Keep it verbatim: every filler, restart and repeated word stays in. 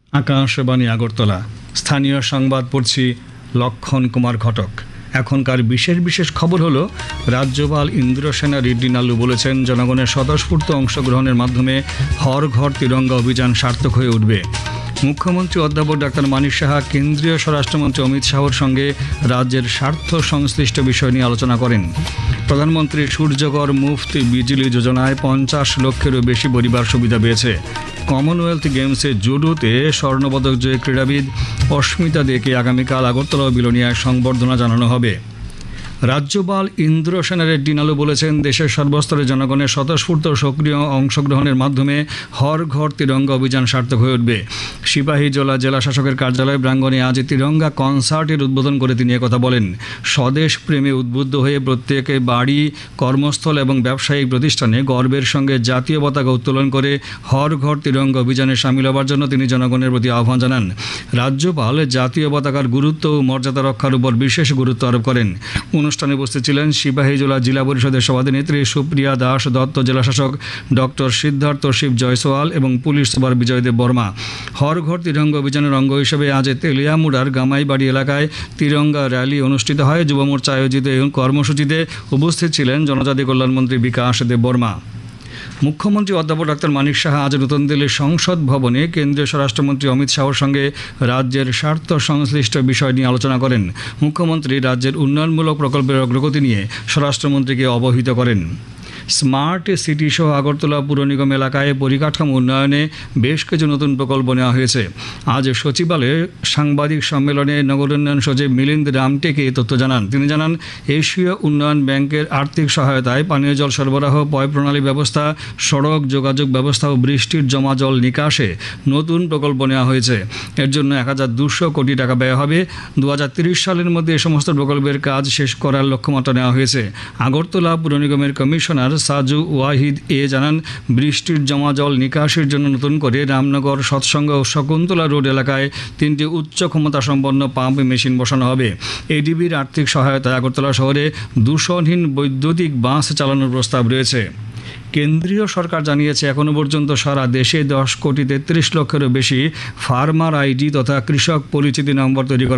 আকাশবাণী আগরতলা। স্থানীয় সংবাদ পড়ছি লক্ষণ কুমার ঘটক। এখনকার বিশেষ বিশেষ খবর হলো, রাজ্যপাল ইন্দ্রসেনা রেড্ডি নাল্লু বলেছেন, জনগণের স্বতঃস্ফূর্ত অংশগ্রহণের মাধ্যমে হর ঘর তিরঙ্গা অভিযান সার্থক হয়ে উঠবে। মুখ্যমন্ত্রী অধ্যাপক ডাক্তার মানিক সাহা কেন্দ্রীয় স্বরাষ্ট্রমন্ত্রী অমিত শাহর সঙ্গে রাজ্যের স্বার্থ সংশ্লিষ্ট বিষয় নিয়ে আলোচনা করেন। প্রধানমন্ত্রী সূর্যঘর মুফত বিজলি যোজনায় পঞ্চাশ লক্ষেরও বেশি পরিবার সুবিধা পেয়েছে। কমনওয়েলথ গেমসে জুডোতে স্বর্ণপদক জয়ী ক্রীড়াবিদ অস্মিতা দেকে আগামীকাল আগরতলা বিলোনিয়ায় সংবর্ধনা জানানো হবে। রাজ্যপাল ইন্দ্রসেনা রেড্ডি নাল্লু বলেছেন, দেশের সর্বস্তরের জনগণের স্বতঃস্ফূর্ত সক্রিয় অংশগ্রহণের মাধ্যমে হর ঘর তিরঙ্গা অভিযান সার্থক হয়ে উঠবে। সিপাহীজলা জেলা শাসকের কার্যালয় প্রাঙ্গণে আজ তিরঙ্গা কনসার্টের উদ্বোধন করে তিনি একথা বলেন। স্বদেশ প্রেমে উদ্বুদ্ধ হয়ে প্রত্যেকে বাড়ি, কর্মস্থল এবং ব্যবসায়িক প্রতিষ্ঠানে গর্বের সঙ্গে জাতীয় পতাকা উত্তোলন করে হর ঘর তিরঙ্গা অভিযানে সামিল হবার জন্য তিনি জনগণের প্রতি আহ্বান জানান। রাজ্যপাল জাতীয় পতাকার গুরুত্ব ও মর্যাদা রক্ষার উপর বিশেষ গুরুত্ব আরোপ করেন। অনুষ্ঠানে উপস্থিত ছিলেন সিপাহীজলা জেলা পরিষদের সভাধিনেত্রী সুপ্রিয়া দাস দত্ত, জেলাশাসক ডক্টর সিদ্ধার্থ শিব জয়সওয়াল এবং পুলিশ সুপার বিজয়দেব বর্মা। হর ঘর তিরঙ্গা অভিযানের অঙ্গ হিসেবে আজ তেলিয়ামুড়ার গামাইবাড়ি এলাকায় তিরঙ্গা র্যালি অনুষ্ঠিত হয়। যুব মোর্চা আয়োজিত এই কর্মসূচিতে উপস্থিত ছিলেন জনজাতি কল্যাণমন্ত্রী বিকাশ দেব বর্মা। মুখ্যমন্ত্রী অধ্যাপক ডাক্তার মানিক সাহা আজ নতুন দিল্লির সংসদ ভবনে কেন্দ্রীয় স্বরাষ্ট্রমন্ত্রী অমিত শাহর সঙ্গে রাজ্যের স্বার্থ সংশ্লিষ্ট বিষয় নিয়ে আলোচনা করেন। মুখ্যমন্ত্রী রাজ্যের উন্নয়নমূলক প্রকল্পের অগ্রগতি নিয়ে স্বরাষ্ট্রমন্ত্রীকে অবহিত করেন। স্মার্ট সিটি সহ আগরতলা পুর নিগম এলাকায় পরিকাঠামো উন্নয়নে বেশ কিছু নতুন প্রকল্প নেওয়া হয়েছে। আজ সচিবালয়ে সাংবাদিক সম্মেলনে নগর উন্নয়ন সচিব মিলিন্দ রামটেকে এই তথ্য জানান। তিনি জানান, এশীয় উন্নয়ন ব্যাংকের আর্থিক সহায়তায় পানীয় জল সরবরাহ, পয় প্রণালী ব্যবস্থা, সড়ক যোগাযোগ ব্যবস্থা ও বৃষ্টির জমা জল নিকাশে নতুন প্রকল্প নেওয়া হয়েছে। এর জন্য এক হাজার দুশো কোটি টাকা ব্যয় হবে। দু হাজার তিরিশ সালের মধ্যে এ সমস্ত প্রকল্পের কাজ শেষ করার লক্ষ্যমাত্রা নেওয়া হয়েছে। আগরতলা পুর নিগমের কমিশনার সাজু ওয়াহিদ এ জানান, বৃষ্টির জমা জল নিকাশের জন্য নতুন করে রামনগর, সৎসঙ্গ ও শকুন্তলা রোড এলাকায় তিনটি উচ্চ ক্ষমতা সম্পন্ন পাম্প মেশিন বসানো হবে। এডিবির আর্থিক সহায়তায় আগরতলা শহরে দূষণহীন বৈদ্যুতিক বাস চালানোর প্রস্তাব রয়েছে। কেন্দ্রীয় সরকার জানিয়েছে, এখনও পর্যন্ত সারা দেশে দশ কোটি তেত্রিশ লক্ষেরও বেশি ফার্মার আইডি তথা কৃষক পরিচিতি নম্বর তৈরি করা